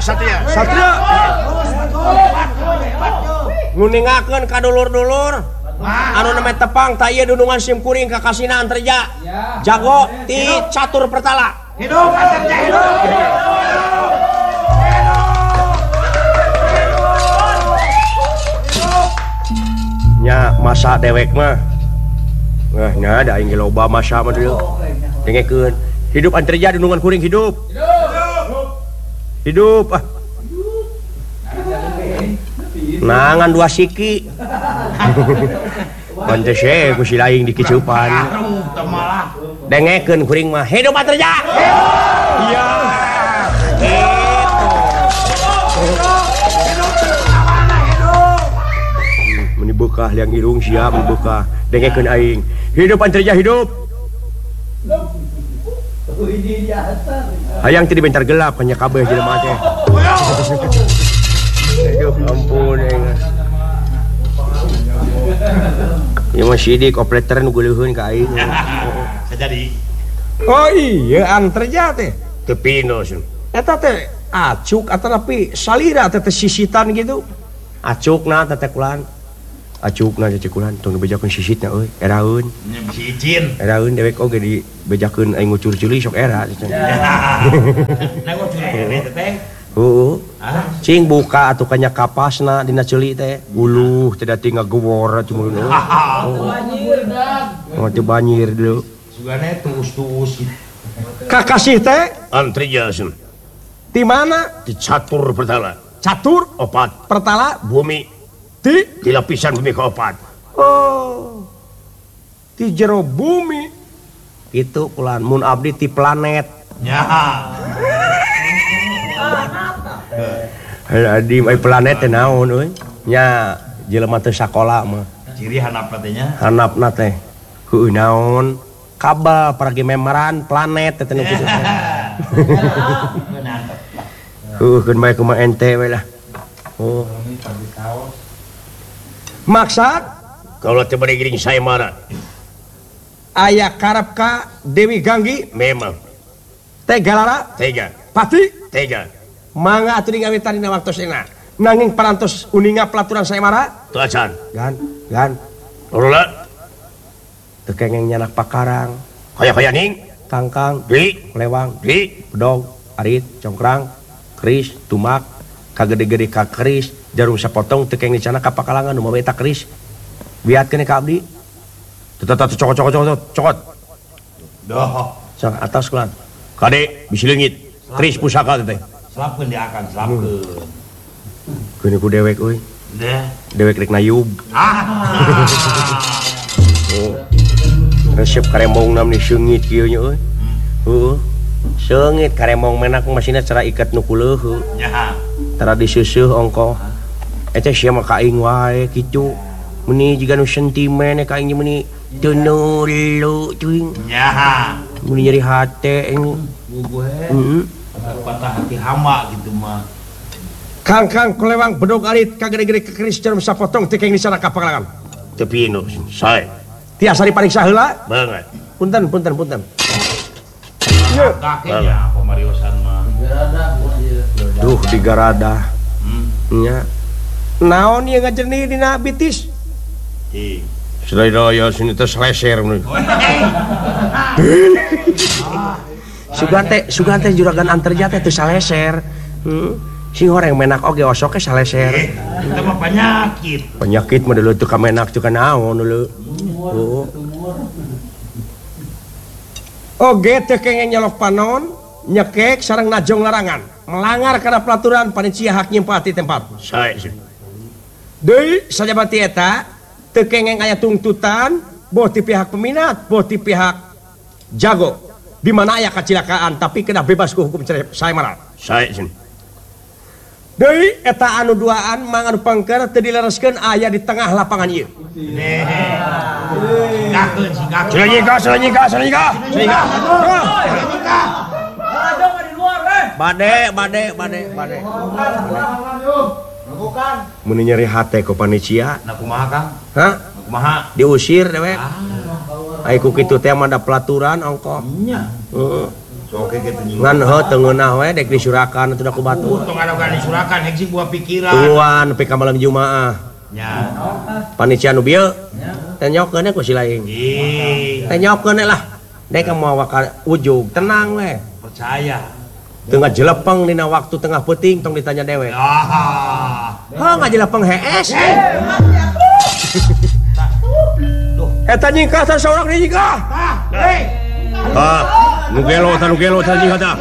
Satria. Nguningakeun ka dulur-dulur anu namanya tepang tak ieu dudungan sim kuring ka kasina Antarja jago ti catur pertala Hidup Antarja hidup. nya masa dewek mah nya ada aing loba masa mah deui dengekeun hidup Antarja dudungan kuring hidup ah nangan dua siki pantes ku si laing dikiceupan dengekeun kuring mah hidup Antarja iya meni bekah liang irung siap bekah dengekeun aing hidup Antarja hidup hayang teu dibentar gelap hanya kabeh jelema teh aduh ampun ya mah sidik operator nu geuleuheun ka aing Jadi oh iya Antarja teh teu pinos eta teh acuk atanapi salira teh sisitan gitu acukna teh kulan acukna teh kulan tong dibejakeun sisitna euy eraeun bisi izin. eraeun dewek oge dibejakeun aing ngucur ceuli sok era Nah gua curi teh. Cing buka atuh kanya kapasna dina ceuli teh uluh teh dati ngagewor cumulun Banjir dah. teu banjir deuleu Sugana tuus-tuus. kakasih teh Antarja di mana di catur pertala. catur Opat pertala bumi di lapisan bumi keopat. oh di jero bumi itu kulan mun abdi ti planet Ya. di planet teh naon euy nya jelema teh sakola mah Ciri hanapna teh nya. hanapna teh heueuh naon kabel pergi memeran planet teh nu kitu heueuh keun bae kumaha ente we lah oh maksud Kalau teu bari giring saya mana? aya karep ka Dewi Ganggi Memang teh galara tega, pati tega. mangga atuh ngawitan dina waktosna nanging parantos uninga pelaturan sayemara Tu acan. gan Lula teu kengeng nyanak pakarang kaya ning kangkang di lewang di bedog arit congkrang keris tumak kagede-gede ka keris jarum sapotong teu kengeng dicana ka pakalangan nu mabeta keris biatkeun ka abdi teu cokot Doh. sang atas kulan Kade bisi leungit. Keris pusaka teh. Selapkeun dia akan selapkeun. keun ku dewek euy Dah. dewek rek nayub resep karembong namni seungit kieu nya euy heuh seungit karembong menak masina cara ikat nu kuleuh Nya. tara diseusuh ongko eta sia mah ka aing wae kitu meni jiga nu sentimen ka aing meni teu nulu cuing Nya. meni nyeri hate aing Bubuhe. Patah hati hama gitu mah. kangkang kulewang bedog arit kagede-gede ke keris jarum sapotong teu kenging disana ka pakalangan Teu pinu sae. tiasa dipariksa heula Banget. punten Kakeknya pemariosan mah. duh digarada nya naon ieu ngajernih dina bitis Ih. Sedaya sini teh seleser mun. sugan teh juragan Antarja teh teu saleser sing horeng menak oge osoke saleser Itu mah penyakit mah dulu teu ka menak teu ka naon dulu oge teu kengeng nyolok panon nyekek sareng najong larangan melanggar kana pelaturan panitia hak nyimpati tempat Sae. deui sajabati eta teu kengeng aya tuntutan boh ti pihak peminat boh ti pihak jago di mana aya kecelakaan tapi kena bebas ku hukum sayemara Sae. deui eta anu duaan mang anu pangker teu dilereskeun aya di tengah lapangan ieu Selanyika. Bade. Mun nyeri hate ku panitia, Nah kumaha Kang? hah? Kumaha? Diusir dewe. Ai ku kitu teh mah da pelaturan ongko. Nya. Heeh. Oke gitu nih. ngan tengenah we dek disurakan atuh da ku batu Tong ada kan disurakan hek sih buah pikiran. tuluan nepi ka malam Jumaah Ya. panitia nu bieu teh nyokeun ku si laing Ih, teh nyokeun lah dek mau ka ujug tenang we percaya. tengah jelepeng dina waktu tengah peuting tong ditanya dewek Ah. ngajelepeng hees Duh. eta nyingkah teh saurang di nyingkah Hei. nu gelo tah jeung hata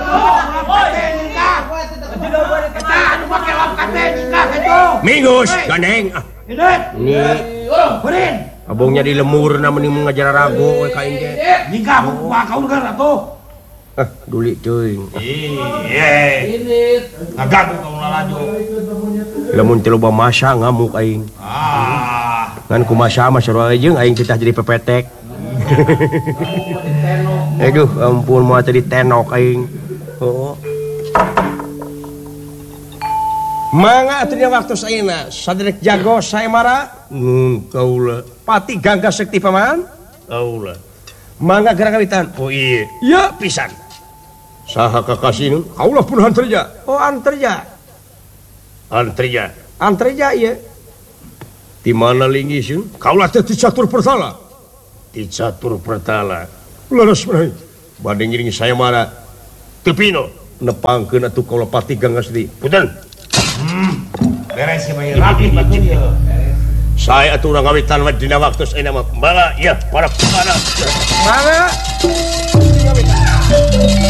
Anu make lap kate nikah gitu. minggus gandeng Hidet. ni Berin. abongnya di lemur mending ngajar rago we ka aing ge Nikah ku kaun kan atuh. duli teuing Iya. Ngagagu kamu laju. lamun teu loba masa ngamuk aing Ah. ngan kumaha mah sarua jeung aing titah jadi pepetek aduh ampun moal tadi tenok aing oh mangga atuh dina waktu saeuna saderek jago saemara kaula pati gangga sekti paman kaula mangga gerak kawitan oh iya iya pisan saha kakasih nu kaulah pun antarja oh antarja antreja ieu di mana linggiseun kaulah teh ti catur persala di catur pertala leres meunai bade ngiring saya mara teu pino nepangkeun atuh kaulah pati gangga sekti punten Beres sih bayi rapi batu dia. saya atuh urang ngawitan dina waktu saeuna mah bala ya para mangga